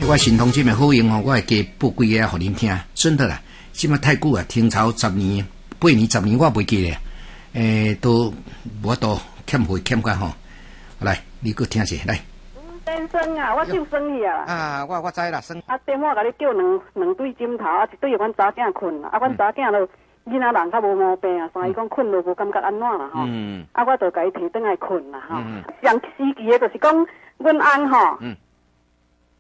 我心通这么好用哦，我会加报几个互恁听，真的啦。即马太久啊，清朝10年、8年、10年我袂记咧，都无多欠费欠款吼。来，你搁听者来。 先生啊，我就生去啊。 啊，我知啦，生。 啊，电话甲你叫两对枕头，啊，一对阮查囝困啦，啊，阮查囝咯。囡仔人较无毛病啊，所以讲困落无感觉安怎啦吼。啊，我就甲伊摕转来困啦吼。上司期的就是讲，阮翁吼，